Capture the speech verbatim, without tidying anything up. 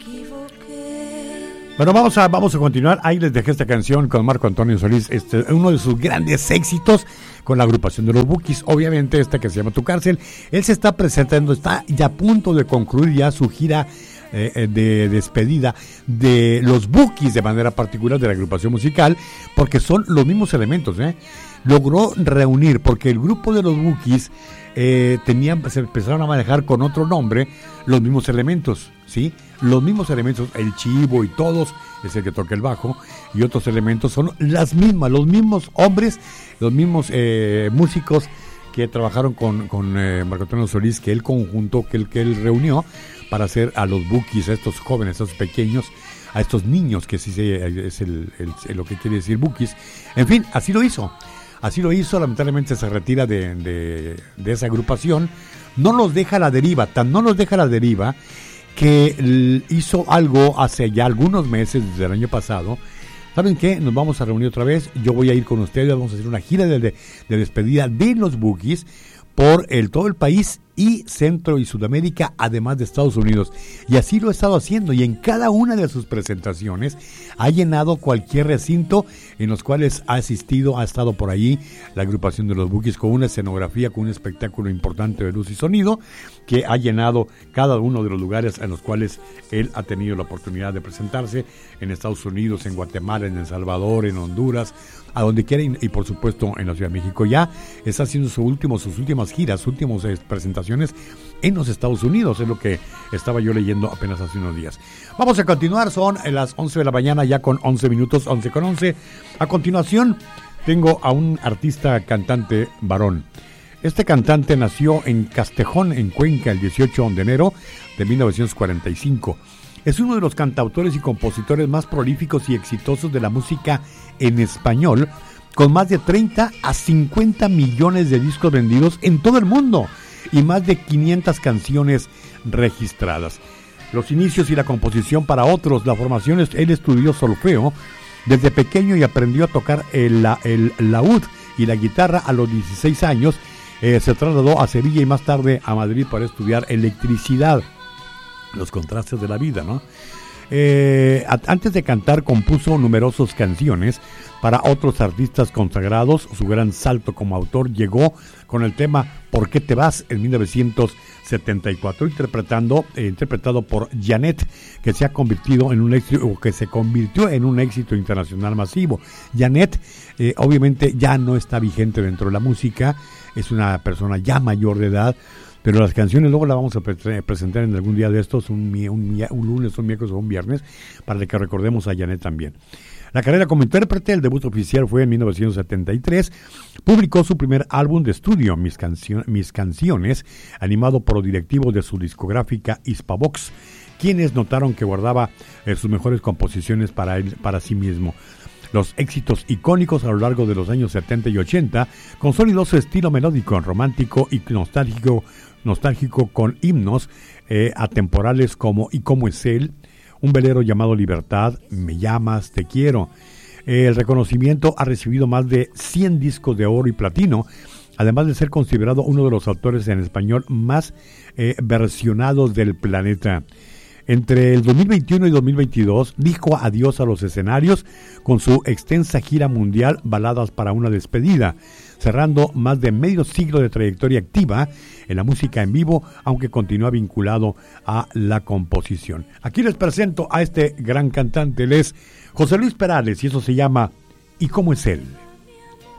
Bueno, vamos a, vamos a continuar. Ahí les dejé esta canción con Marco Antonio Solís, este, uno de sus grandes éxitos con la agrupación de los Bukis. Obviamente esta que se llama Tu Cárcel. Él se está presentando, está ya a punto de concluir ya su gira eh, de despedida de los Bukis, de manera particular de la agrupación musical, porque son los mismos elementos, ¿eh? Logró reunir, porque el grupo de los Bukis eh, tenían, se empezaron a manejar con otro nombre los mismos elementos, ¿sí? Los mismos elementos, el chivo y todos, es el que toca el bajo, y otros elementos son las mismas, los mismos hombres, los mismos eh, músicos que trabajaron con, con eh, Marco Antonio Solís, que él conjuntó, que él, que él reunió para hacer a los Bukis, a estos jóvenes, a estos pequeños, a estos niños, que sí se, es el, el, el, lo que quiere decir Bukis. En fin, así lo hizo. Así lo hizo, lamentablemente se retira de, de, de esa agrupación. No los deja a la deriva, tan no los deja a la deriva que hizo algo hace ya algunos meses, desde el año pasado. ¿Saben qué? Nos vamos a reunir otra vez. Yo voy a ir con ustedes, vamos a hacer una gira de, de, de despedida de los Bukis por el, todo el país y Centro y Sudamérica, además de Estados Unidos. Y así lo ha estado haciendo, y en cada una de sus presentaciones ha llenado cualquier recinto en los cuales ha asistido, ha estado por allí la agrupación de los Bukis con una escenografía, con un espectáculo importante de luz y sonido, que ha llenado cada uno de los lugares en los cuales él ha tenido la oportunidad de presentarse, en Estados Unidos, en Guatemala, en El Salvador, en Honduras, a donde quiera, y, y por supuesto en la Ciudad de México. Ya está haciendo su último, sus últimas giras, sus últimas eh, presentaciones en los Estados Unidos, es lo que estaba yo leyendo apenas hace unos días. Vamos a continuar, son las once de la mañana, ya con once minutos, once con once. A continuación, tengo a un artista cantante varón. Este cantante nació en Castejón, en Cuenca, el dieciocho de enero de mil novecientos cuarenta y cinco. Es uno de los cantautores y compositores más prolíficos y exitosos de la música en español, con más de treinta a cincuenta millones de discos vendidos en todo el mundo y más de quinientas canciones registradas. Los inicios y la composición para otros, la formación, él estudió solfeo desde pequeño y aprendió a tocar el, el laúd y la guitarra a los dieciséis años. Eh, se trasladó a Sevilla y más tarde a Madrid para estudiar electricidad. Los contrastes de la vida, ¿no? Eh, a, antes de cantar compuso numerosas canciones para otros artistas consagrados. Su gran salto como autor llegó con el tema ¿Por qué te vas? En mil novecientos setenta y cuatro, interpretando, eh, interpretado por Janet, que se ha convertido en un éxito, o que se convirtió en un éxito internacional masivo. Janet, eh, obviamente ya no está vigente dentro de la música, es una persona ya mayor de edad, pero las canciones luego las vamos a pre- presentar en algún día de estos, un, un, un lunes, un miércoles o un viernes, para que recordemos a Janet también. La carrera como intérprete, el debut oficial fue en mil novecientos setenta y tres. Publicó su primer álbum de estudio, Mis, Cancio- Mis Canciones, animado por los directivos de su discográfica Hispavox, quienes notaron que guardaba eh, sus mejores composiciones para él, para sí mismo. Los éxitos icónicos a lo largo de los años setenta y ochenta consolidó su estilo melódico, romántico y nostálgico, nostálgico con himnos eh, atemporales como Y cómo es él, Un velero llamado Libertad, Me llamas, Te quiero. Eh, el reconocimiento ha recibido más de cien discos de oro y platino, además de ser considerado uno de los autores en español más eh, versionados del planeta. Entre el dos mil veintiuno y dos mil veintidós dijo adiós a los escenarios con su extensa gira mundial Baladas para una despedida, cerrando más de medio siglo de trayectoria activa en la música en vivo, aunque continúa vinculado a la composición. Aquí les presento a este gran cantante, él es José Luis Perales, y eso se llama ¿Y cómo es él?